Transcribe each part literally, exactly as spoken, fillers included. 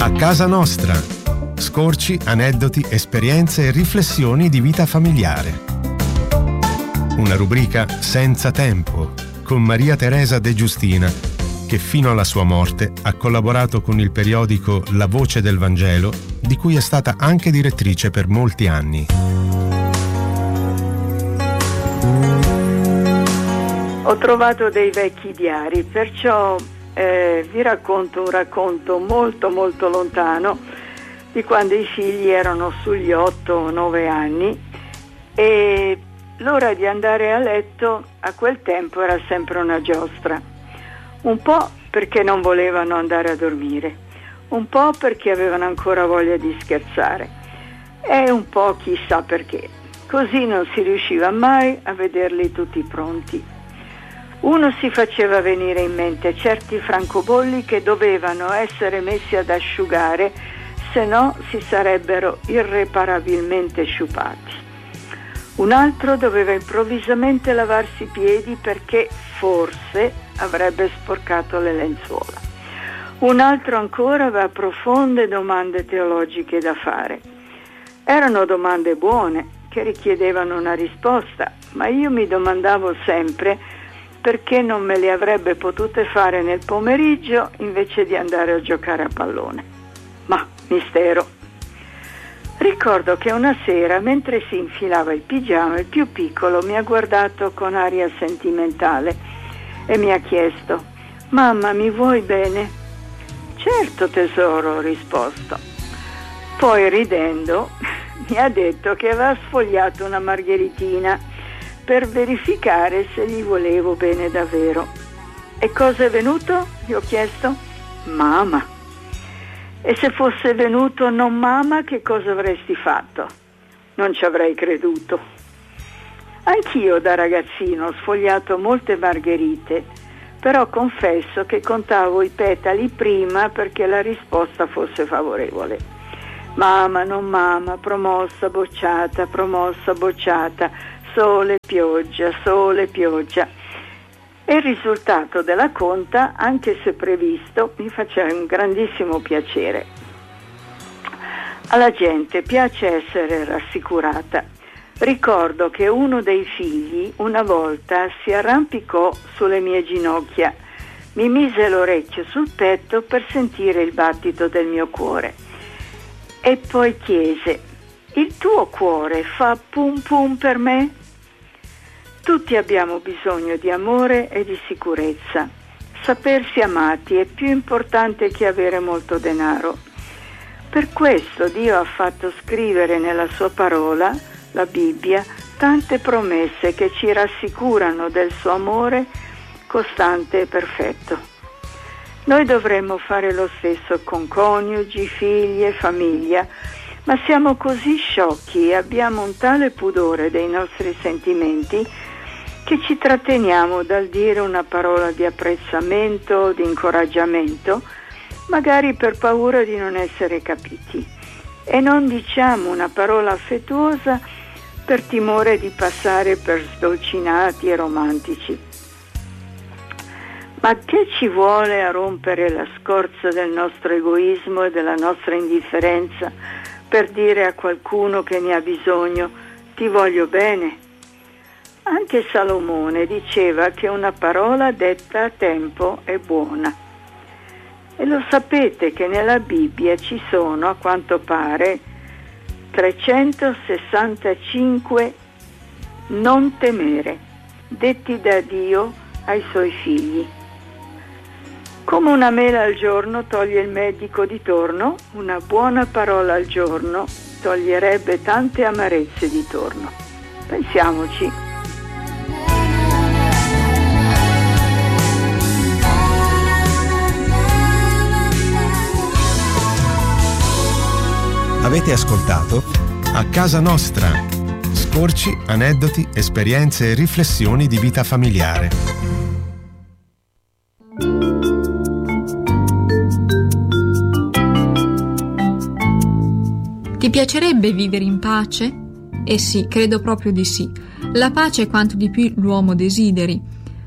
A casa nostra. Scorci, aneddoti, esperienze e riflessioni di vita familiare. Una rubrica senza tempo con Maria Teresa De Giustina, che fino alla sua morte ha collaborato con il periodico La Voce del Vangelo, di cui è stata anche direttrice per molti anni. Ho trovato dei vecchi diari, perciò eh, vi racconto un racconto molto molto lontano di quando i figli erano sugli otto o nove anni e l'ora di andare a letto a quel tempo era sempre una giostra, un po' perché non volevano andare a dormire, un po' perché avevano ancora voglia di scherzare e un po' chissà perché. Così non si riusciva mai a vederli tutti pronti. Uno si faceva venire in mente certi francobolli che dovevano essere messi ad asciugare, se no si sarebbero irreparabilmente sciupati. Un altro doveva improvvisamente lavarsi i piedi perché forse avrebbe sporcato le lenzuola. Un altro ancora aveva profonde domande teologiche da fare. Erano domande buone che richiedevano una risposta, ma io mi domandavo sempre perché non me le avrebbe potute fare nel pomeriggio invece di andare a giocare a pallone. Ma mistero. Ricordo che una sera, mentre si infilava il pigiama, il più piccolo mi ha guardato con aria sentimentale e mi ha chiesto: «Mamma, mi vuoi bene?» «Certo tesoro», ho risposto. Poi ridendo mi ha detto che aveva sfogliato una margheritina per verificare se gli volevo bene davvero. «E cosa è venuto?» gli ho chiesto. «Mamma». «E se fosse venuto non mamma, che cosa avresti fatto?» Non ci avrei creduto. Anch'io da ragazzino ho sfogliato molte margherite, però confesso che contavo i petali prima perché la risposta fosse favorevole. Mamma, non mamma, promossa, bocciata, promossa, bocciata, sole, pioggia, sole, pioggia. E il risultato della conta, anche se previsto, mi faceva un grandissimo piacere. Alla gente piace essere rassicurata. Ricordo che uno dei figli una volta si arrampicò sulle mie ginocchia, mi mise l'orecchio sul petto per sentire il battito del mio cuore e poi chiese: «Il tuo cuore fa pum pum per me?» Tutti abbiamo bisogno di amore e di sicurezza. Sapersi amati è più importante che avere molto denaro. Per questo Dio ha fatto scrivere nella sua parola, la Bibbia, tante promesse che ci rassicurano del suo amore costante e perfetto. Noi dovremmo fare lo stesso con coniugi, figli e famiglia, ma siamo così sciocchi e abbiamo un tale pudore dei nostri sentimenti che ci tratteniamo dal dire una parola di apprezzamento o di incoraggiamento, magari per paura di non essere capiti, e non diciamo una parola affettuosa per timore di passare per sdolcinati e romantici. Ma che ci vuole a rompere la scorza del nostro egoismo e della nostra indifferenza per dire a qualcuno che ne ha bisogno: «Ti voglio bene»? Anche Salomone diceva che una parola detta a tempo è buona. E lo sapete che nella Bibbia ci sono, a quanto pare, trecentosessantacinque non temere, detti da Dio ai suoi figli. Come una mela al giorno toglie il medico di torno, una buona parola al giorno toglierebbe tante amarezze di torno. Pensiamoci. Avete ascoltato A casa nostra. Scorci, aneddoti, esperienze e riflessioni di vita familiare. Ti piacerebbe vivere in pace? Eh sì, credo proprio di sì. La pace è quanto di più l'uomo desideri.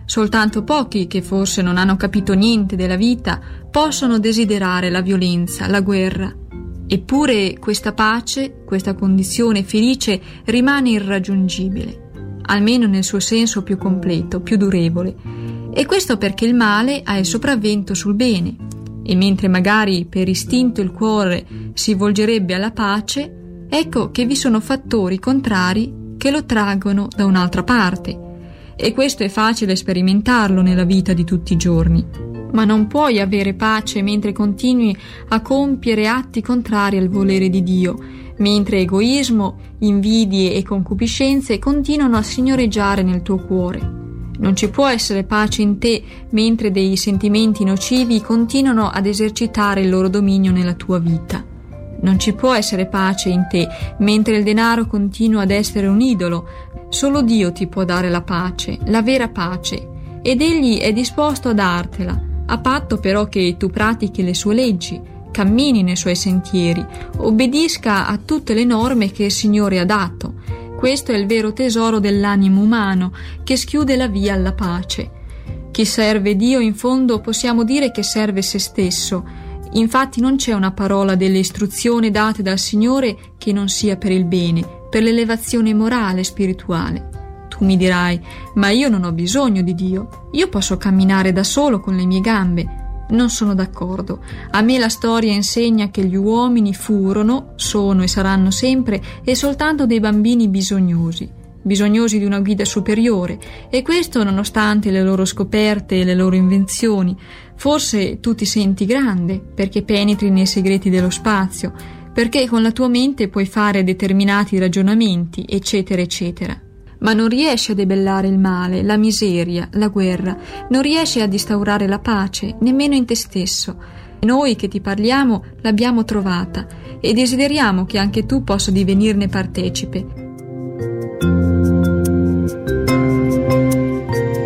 Soltanto pochi, che forse non hanno capito niente della vita, possono desiderare la violenza, la guerra. Eppure questa pace, questa condizione felice rimane irraggiungibile, almeno nel suo senso più completo, più durevole. E questo perché il male ha il sopravvento sul bene, e mentre magari per istinto il cuore si volgerebbe alla pace, ecco che vi sono fattori contrari che lo traggono da un'altra parte. E questo è facile sperimentarlo nella vita di tutti i giorni. Ma non puoi avere pace mentre continui a compiere atti contrari al volere di Dio, mentre egoismo, invidie e concupiscenze continuano a signoreggiare nel tuo cuore. Non ci può essere pace in te mentre dei sentimenti nocivi continuano ad esercitare il loro dominio nella tua vita. Non ci può essere pace in te mentre il denaro continua ad essere un idolo. Solo Dio ti può dare la pace, la vera pace, ed Egli è disposto a dartela, a patto però che tu pratichi le sue leggi, cammini nei suoi sentieri, obbedisca a tutte le norme che il Signore ha dato. Questo è il vero tesoro dell'animo umano, che schiude la via alla pace. Chi serve Dio, in fondo, possiamo dire che serve se stesso. Infatti non c'è una parola delle istruzioni date dal Signore che non sia per il bene, per l'elevazione morale e spirituale. Tu mi dirai, ma io non ho bisogno di Dio, io posso camminare da solo con le mie gambe. Non sono d'accordo. A me la storia insegna che gli uomini furono, sono e saranno sempre e soltanto dei bambini bisognosi, bisognosi di una guida superiore, e questo nonostante le loro scoperte e le loro invenzioni. Forse tu ti senti grande perché penetri nei segreti dello spazio, perché con la tua mente puoi fare determinati ragionamenti, eccetera, eccetera. Ma non riesci a debellare il male, la miseria, la guerra, non riesci a instaurare la pace, nemmeno in te stesso. Noi che ti parliamo l'abbiamo trovata e desideriamo che anche tu possa divenirne partecipe.